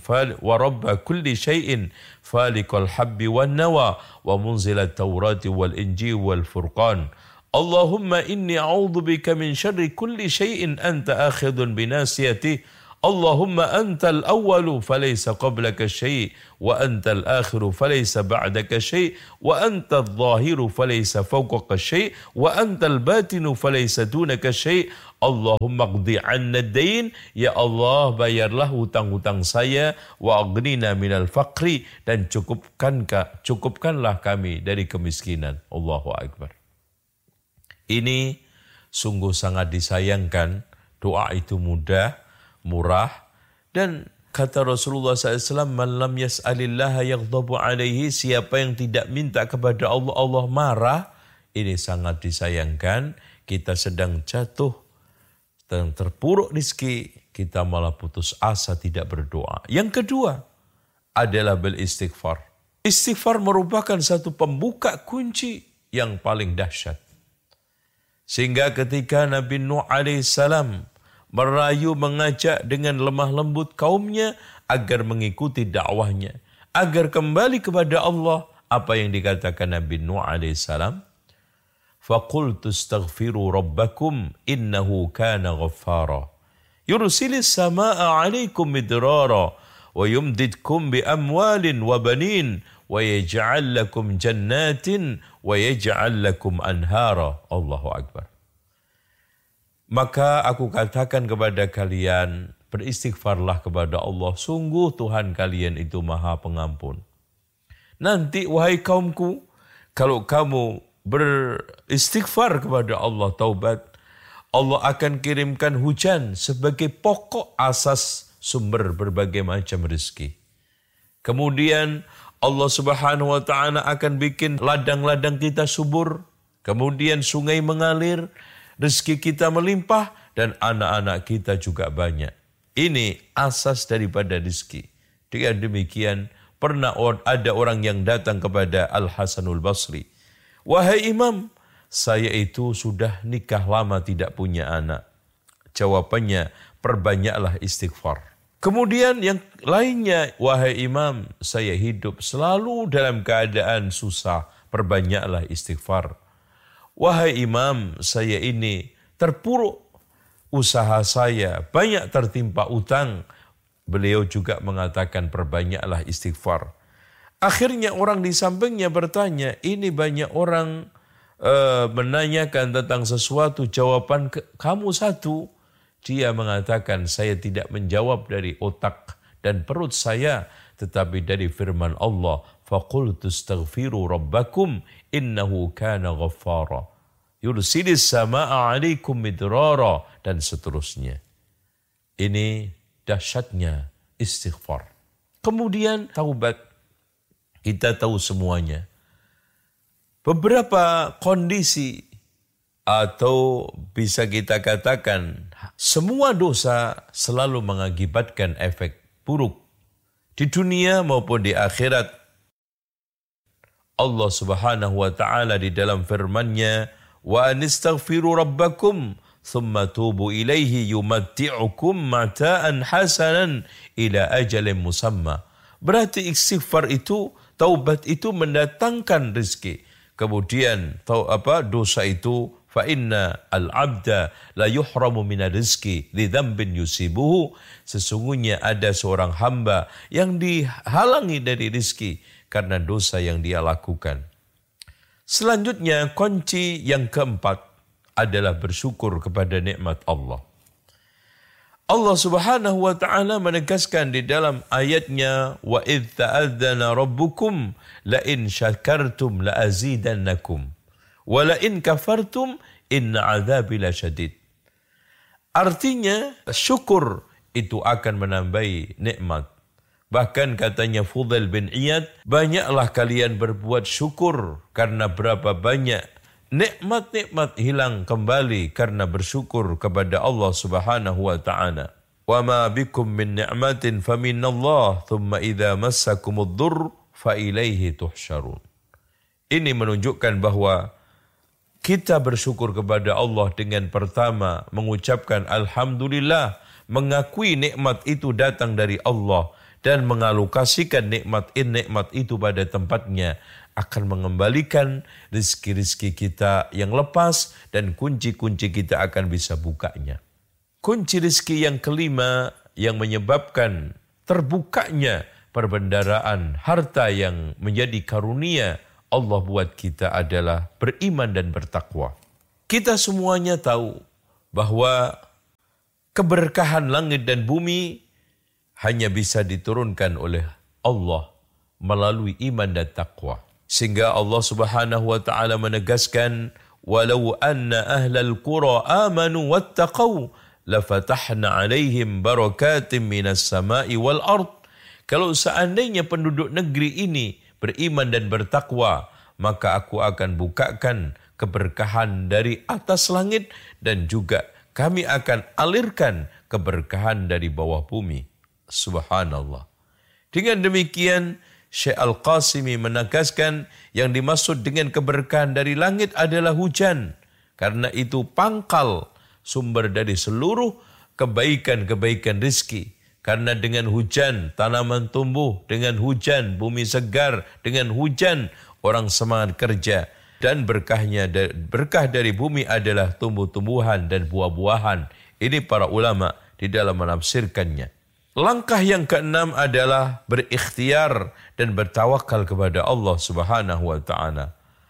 faliqal habbi wan nawa wa munzilat tawrati wal injil wal furqan. Allahumma inni a'udzubika min syarri kulli syai'in anta akhidun binasiyati. Allahumma antal awwalu falaysa qablaka syai' wa antal akhiru falaysa ba'daka syai' wa antal zahiru falaysa fawqaka syai' wa antal batinu falaysa dunaka syai'. Allahumma qdi 'anna ad-dain, ya Allah bayarlah hutang-hutang saya, wa aghnina minal faqri, dan cukupkanlah kami dari kemiskinan. Allahu akbar. Ini sungguh sangat disayangkan. Doa itu mudah, murah, dan kata Rasulullah SAW, man lam yas'alillaha yaghdabu alaihi, siapa yang tidak minta kepada Allah, Allah marah. Ini sangat disayangkan. Kita sedang jatuh dan terpuruk rezeki, kita malah putus asa tidak berdoa. Yang kedua adalah beristighfar. Istighfar merupakan satu pembuka kunci yang paling dahsyat. Sehingga ketika Nabi Nuh alaihissalam merayu, mengajak dengan lemah lembut kaumnya agar mengikuti dakwahnya, agar kembali kepada Allah, apa yang dikatakan Nabi Nuh alaihissalam? Faqultu astaghfiru rabbakum innahu kana ghaffara yursilis samaa'a 'alaikum midrara wa yumdidkum bi amwalin wa banin wa yaj'al lakum jannatin wa yaj'al lakum anhara. Allahu akbar. Maka aku katakan kepada kalian, beristighfarlah kepada Allah, sungguh Tuhan kalian itu Maha Pengampun. Nanti wahai kaumku, kalau kamu beristighfar kepada Allah, taubat, Allah akan kirimkan hujan sebagai pokok asas sumber berbagai macam rezeki. Kemudian Allah Subhanahu wa taala akan bikin ladang-ladang kita subur, kemudian sungai mengalir, rezeki kita melimpah, dan anak-anak kita juga banyak. Ini asas daripada rezeki. Dengan demikian, pernah ada orang yang datang kepada Al-Hasanul Basri. Wahai imam, saya itu sudah nikah lama tidak punya anak. Jawabannya, perbanyaklah istighfar. Kemudian yang lainnya, wahai imam, saya hidup selalu dalam keadaan susah, perbanyaklah istighfar. Wahai imam, saya ini terpuruk, usaha saya banyak tertimpa utang. Beliau juga mengatakan perbanyaklah istighfar. Akhirnya orang di sampingnya bertanya, ini banyak orang menanyakan tentang sesuatu, jawaban kamu satu. Dia mengatakan, saya tidak menjawab dari otak dan perut saya, tetapi dari firman Allah, faqultu astaghfiru rabbakum innahu kana ghaffara yursilis samaa'a 'alaikum midrara, dan seterusnya. Ini dahsyatnya istighfar. Kemudian taubat. Kita tahu semuanya. Beberapa kondisi atau bisa kita katakan semua dosa selalu mengakibatkan efek buruk di dunia maupun di akhirat. Allah Subhanahu wa taala di dalam firman-Nya, wa anistaghfiru rabbakum thumma tubu ilaihi yumatti'ukum mata'an hasanan ila ajalin musamma. Berarti istighfar itu, taubat itu mendatangkan rezeki. Kemudian dosa itu, fa inna al-'abda la yuhramu min rizqi li dzambin yusibuhu. Sesungguhnya ada seorang hamba yang dihalangi dari rezeki karena dosa yang dia lakukan. Selanjutnya, kunci yang keempat adalah bersyukur kepada nikmat Allah. Allah Subhanahu wa taala menegaskan di dalam ayatnya, wa idz ta'adzana rabbukum la in syakartum la azidannakum wa la in kafartum inna 'adzabi lasyadid. Artinya syukur itu akan menambahi nikmat. Bahkan katanya Fudail bin Iyad, banyaklah kalian berbuat syukur karena berapa banyak nikmat-nikmat hilang kembali karena bersyukur kepada Allah Subhanahu wa taala. Wa ma bikum min ni'matin faminallah thumma idza massakumud dzurr fa ilaihi tuhsyarun. Ini menunjukkan bahwa kita bersyukur kepada Allah dengan pertama mengucapkan alhamdulillah, mengakui nikmat itu datang dari Allah dan mengalokasikan nikmat itu pada tempatnya akan mengembalikan rizki-rizki kita yang lepas dan kunci-kunci kita akan bisa bukanya. Kunci rizki yang kelima yang menyebabkan terbukanya perbendaharaan harta yang menjadi karunia Allah buat kita adalah beriman dan bertakwa. Kita semuanya tahu bahwa keberkahan langit dan bumi hanya bisa diturunkan oleh Allah melalui iman dan takwa. Sehingga Allah Subhanahu wa taala menegaskan, "Walau anna ahlal qura amanu wattaqau lafatahna 'alaihim barakatim minas sama'i wal ard." Kalau seandainya penduduk negeri ini beriman dan bertakwa, maka aku akan bukakan keberkahan dari atas langit dan juga kami akan alirkan keberkahan dari bawah bumi. Subhanallah. Dengan demikian, Syekh Al-Qasimi menegaskan yang dimaksud dengan keberkahan dari langit adalah hujan. Karena itu pangkal sumber dari seluruh kebaikan-kebaikan rizki. Karena dengan hujan tanaman tumbuh, dengan hujan bumi segar, dengan hujan orang semangat kerja. Dan berkah dari bumi adalah tumbuh-tumbuhan dan buah-buahan. Ini para ulama di dalam menafsirkannya. Langkah yang keenam adalah berikhtiar dan bertawakal kepada Allah Subhanahu wa taala.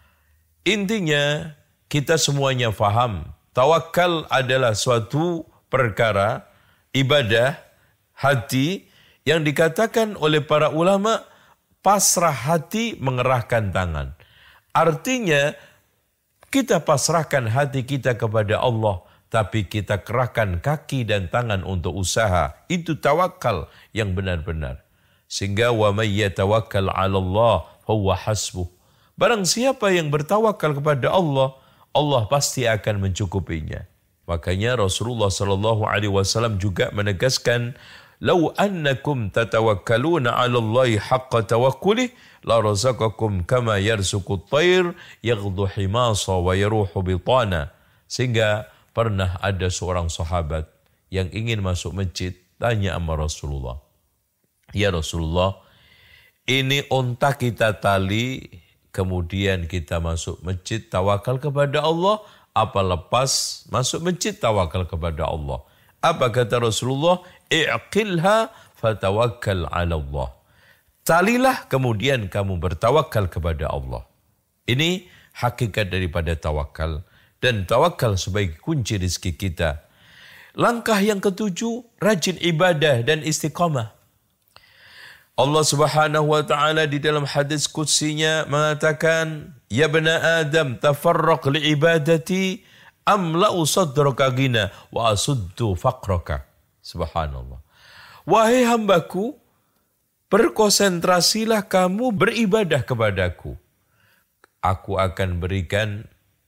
Intinya kita semuanya faham, tawakal adalah suatu perkara ibadah hati yang dikatakan oleh para ulama pasrah hati mengerahkan tangan. Artinya kita pasrahkan hati kita kepada Allah, tapi kita kerahkan kaki dan tangan untuk usaha. Itu tawakal yang benar-benar. Sehingga wa may yatawakkal 'ala Allah fahuwa hasbuh. Barang siapa yang bertawakal kepada Allah, Allah pasti akan mencukupinya. Makanya Rasulullah sallallahu alaihi wasallam juga menegaskan, "Lau annakum tatawakkaluna 'ala Allahi haqqa tawakkulih la razaqakum kama yarzuqut tayr yaghdu himasa wa yaruhu bitana." Sehingga pernah ada seorang sahabat yang ingin masuk masjid, tanya sama Rasulullah, "Ya Rasulullah, ini unta kita tali, kemudian kita masuk masjid tawakal kepada Allah, apa lepas masuk masjid tawakal kepada Allah?" Apa kata Rasulullah? "I'qilha fatawakkal 'ala Allah." Talilah kemudian kamu bertawakal kepada Allah. Ini hakikat daripada tawakal. Dan tawakal sebagai kunci rezeki kita. Langkah yang ketujuh, rajin ibadah dan istiqamah. Allah Subhanahu wa taala di dalam hadis qudsinya mengatakan, "Ya bani Adam, tafarraq li ibadati amla'u sadraka ghina wa asuddu faqraka." Subhanallah. Wahai hambaku, berkonsentrasilah kamu beribadah kepadaku. Aku akan berikan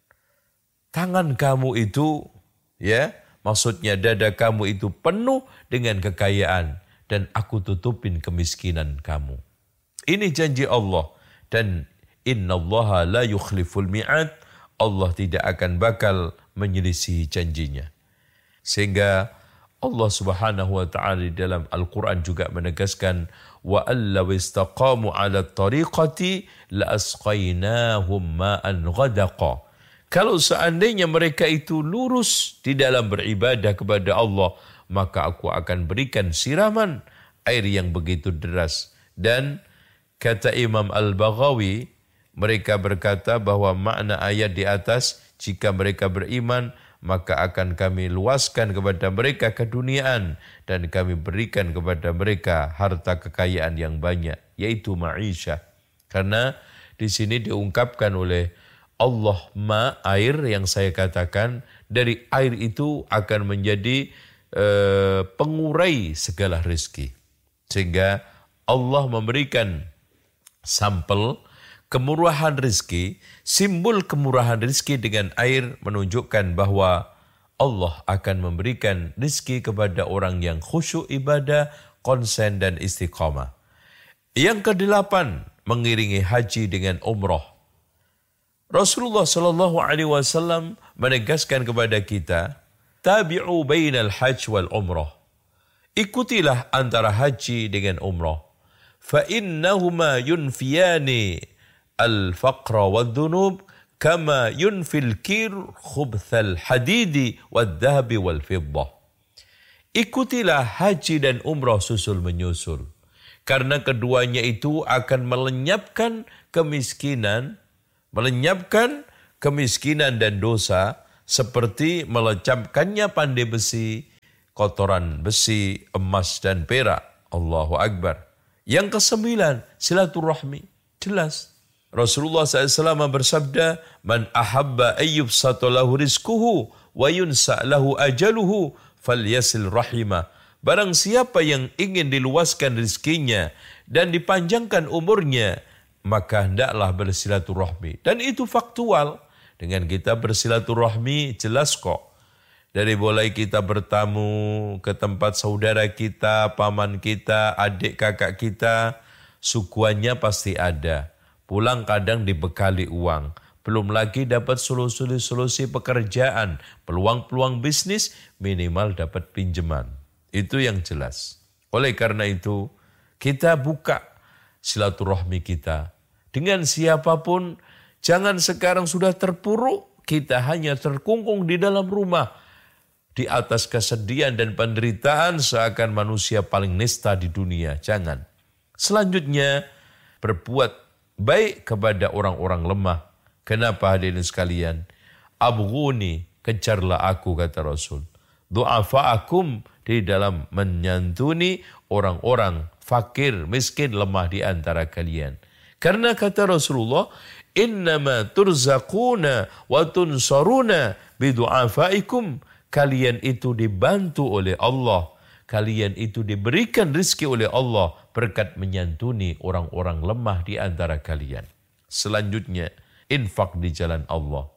tangan kamu itu, ya, maksudnya dada kamu itu penuh dengan kekayaan dan aku tutupin kemiskinan kamu. Ini janji Allah dan innallaha la yukhliful mi'ad. Allah tidak akan bakal menyelisihi janjinya. Sehingga Allah Subhanahu wa taala di dalam Al-Qur'an juga menegaskan, wa allaw istaqamu 'ala tariqati la asqainahum ma'an ghadaqa. Kalau seandainya mereka itu lurus di dalam beribadah kepada Allah, maka aku akan berikan siraman air yang begitu deras. Dan kata Imam Al-Baghawi, mereka berkata bahwa makna ayat di atas, jika mereka beriman, maka akan kami luaskan kepada mereka keduniaan dan kami berikan kepada mereka harta kekayaan yang banyak, yaitu ma'isyah. Karena di sini diungkapkan oleh Allah air yang saya katakan, dari air itu akan menjadi pengurai segala rezeki. Sehingga Allah memberikan sampel kemurahan rezeki, simbol kemurahan rezeki dengan air menunjukkan bahwa Allah akan memberikan rezeki kepada orang yang khusyuk ibadah, konsen dan istiqamah. Yang kedelapan, mengiringi haji dengan umrah. Rasulullah sallallahu alaihi wasallam menegaskan kepada kita, tabi'u bainal hajj wal umrah. Ikutilah antara haji dengan umrah. Fa innahuma yunfiyani al-faqra wad-dhunub kama yunfil kir khubthal hadidi wad-dhahabi wal-fiddah. Ikutilah haji dan umrah susul menyusul. Karena keduanya itu akan melenyapkan kemiskinan dan dosa seperti melecapkannya pandai besi, kotoran besi, emas dan perak. Allahu Akbar. Yang ke-9, silaturahmi. Jelas. Rasulullah SAW bersabda, Man ahabba ayyubsata lahu rizkuhu wa yunsa lahu ajaluhu falyasil rahimah. Barang siapa yang ingin diluaskan rizkinya dan dipanjangkan umurnya, maka hendaklah bersilaturahmi. Dan itu faktual. Dengan kita bersilaturahmi jelas kok. Dari mulai kita bertamu ke tempat saudara kita, paman kita, adik kakak kita, sukuannya pasti ada. Pulang kadang dibekali uang. Belum lagi dapat solusi pekerjaan, peluang-peluang bisnis, minimal dapat pinjaman. Itu yang jelas. Oleh karena itu, kita buka silaturahmi kita. Dengan siapapun, jangan sekarang sudah terpuruk, kita hanya terkungkung di dalam rumah. Di atas kesedihan dan penderitaan seakan manusia paling nista di dunia. Jangan. Selanjutnya, berbuat baik kepada orang-orang lemah. Kenapa hadirin sekalian? Abghuni, kejarlah aku, kata Rasul. Du'afa'akum, di dalam menyantuni orang-orang fakir, miskin, lemah di antara kalian. Karena kata Rasulullah, innama turzaquna wa tunsaruna bidu'afaikum. Kalian itu dibantu oleh Allah. Kalian itu diberikan rizki oleh Allah berkat menyantuni orang-orang lemah di antara kalian. Selanjutnya, infak di jalan Allah.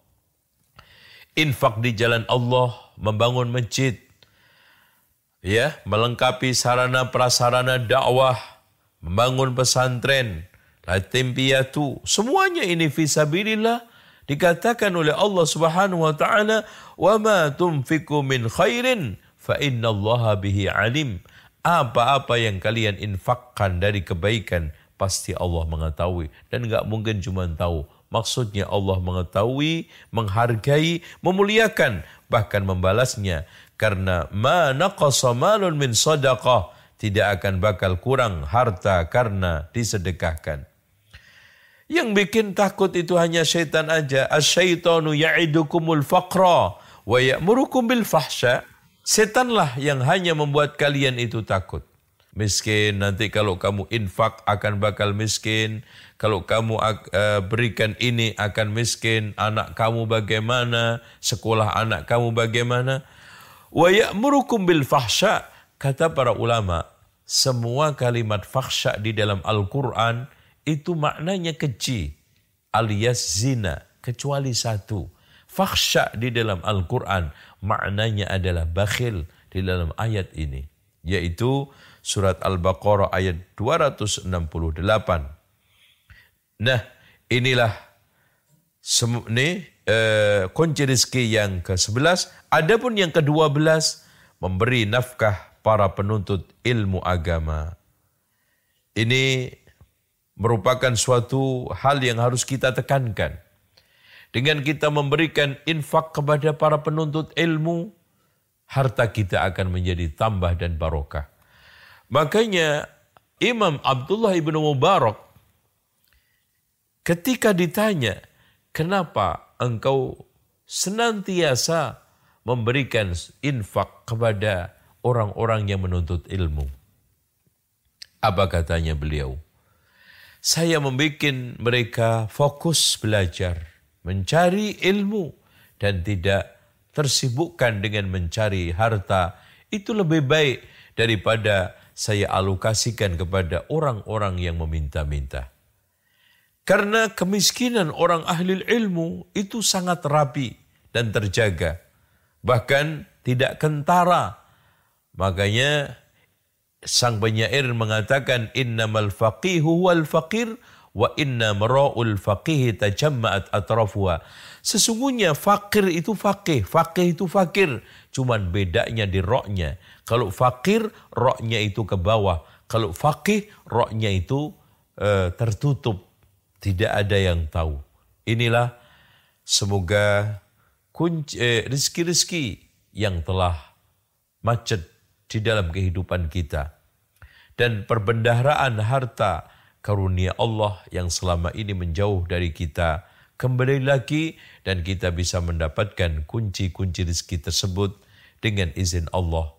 Infak di jalan Allah, membangun masjid, ya, melengkapi sarana prasarana dakwah, membangun pesantren, yatim piatu, semuanya ini fisabilillah. Dikatakan oleh Allah Subhanahu wa taala, "Wa ma tunfiqu min khairin fa innallaha bihi alim." Apa-apa yang kalian infakkan dari kebaikan pasti Allah mengetahui, dan enggak mungkin cuma tahu. Maksudnya Allah mengetahui, menghargai, memuliakan, bahkan membalasnya. Karena ma naqasa malun min sadaqah, tidak akan bakal kurang harta karena disedekahkan. Yang bikin takut itu hanya syaitan aja. Asyaitanu ya'idukumul faqra wa ya'murukum bil fahsya. Setanlah yang hanya membuat kalian itu takut. Miskin, nanti kalau kamu infak akan bakal miskin. Kalau kamu berikan ini akan miskin. Anak kamu bagaimana? Sekolah anak kamu bagaimana? Wa ya'murukum bil fahsya. Kata para ulama, semua kalimat fahsya di dalam Al-Quran itu maknanya keji alias zina, kecuali satu. Fahsya di dalam Al-Quran maknanya adalah bakhil di dalam ayat ini, yaitu surat Al-Baqarah ayat 268. Nah, inilah kunci rezeki yang ke-11. Adapun yang ke-12, memberi nafkah para penuntut ilmu agama. Ini merupakan suatu hal yang harus kita tekankan. Dengan kita memberikan infak kepada para penuntut ilmu, harta kita akan menjadi tambah dan barokah. Makanya Imam Abdullah ibn Mubarak ketika ditanya, kenapa engkau senantiasa memberikan infak kepada orang-orang yang menuntut ilmu? Apa katanya beliau? Saya membuat mereka fokus belajar, mencari ilmu, dan tidak tersibukkan dengan mencari harta. Itu lebih baik daripada saya alokasikan kepada orang-orang yang meminta-minta. Karena kemiskinan orang ahli ilmu itu sangat rapi dan terjaga. Bahkan tidak kentara. Makanya sang penyair mengatakan, innamal faqihu wal faqir wa inna mara'ul faqihi tajamma'at atrafuha. Sesungguhnya fakir itu faqih itu fakir. Cuman bedanya di roknya. Kalau fakir, roknya itu ke bawah. Kalau faqih, roknya itu tertutup. Tidak ada yang tahu. Inilah semoga rezeki-rezeki yang telah macet di dalam kehidupan kita. Dan perbendaharaan harta karunia Allah yang selama ini menjauh dari kita kembali lagi dan kita bisa mendapatkan kunci-kunci rezeki tersebut dengan izin Allah